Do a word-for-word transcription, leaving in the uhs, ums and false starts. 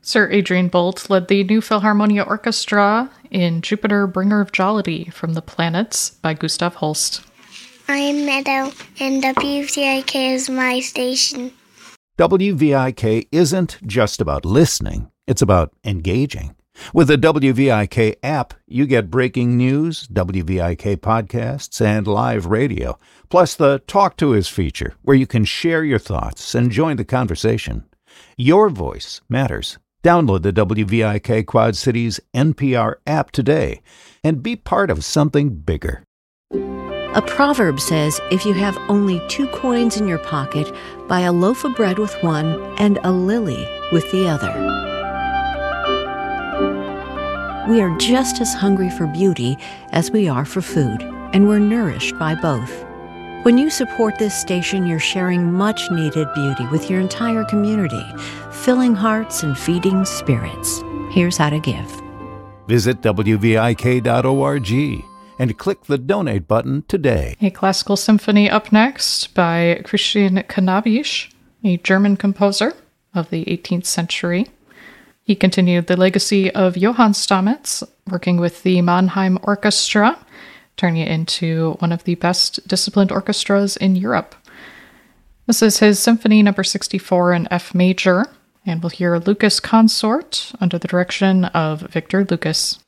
Sir Adrian Boult led the New Philharmonia Orchestra in Jupiter, Bringer of Jollity from the Planets by Gustav Holst. I'm Meadow, and W V I K is my station. W V I K isn't just about listening, it's about engaging. With the W V I K app, you get breaking news, W V I K podcasts, and live radio, plus the Talk to Us feature, where you can share your thoughts and join the conversation. Your voice matters. Download the W V I K Quad Cities N P R app today and be part of something bigger. A proverb says, if you have only two coins in your pocket, buy a loaf of bread with one and a lily with the other. We are just as hungry for beauty as we are for food, and we're nourished by both. When you support this station, you're sharing much-needed beauty with your entire community, filling hearts and feeding spirits. Here's how to give. Visit W V I K dot org and click the donate button today. A classical symphony up next by Christian Knabisch, a German composer of the eighteenth century. He continued the legacy of Johann Stamitz, working with the Mannheim Orchestra, turning it into one of the best disciplined orchestras in Europe. This is his Symphony number sixty-four in F major, and we'll hear Lucas Consort under the direction of Victor Lucas.